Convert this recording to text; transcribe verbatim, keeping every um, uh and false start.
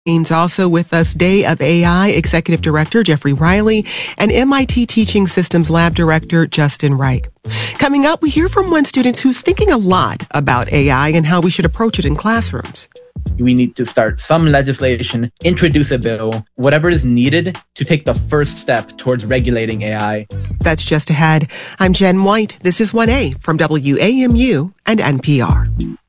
Also with us, Day of A I Executive Director Jeffrey Riley and M I T Teaching Systems Lab Director Justin Reich. Coming up, we hear from one student who's thinking a lot about A I and how we should approach it in classrooms. We need to start some legislation, introduce a bill, whatever is needed to take the first step towards regulating A I. That's just ahead. I'm Jen White. This is one A from W A M U and N P R.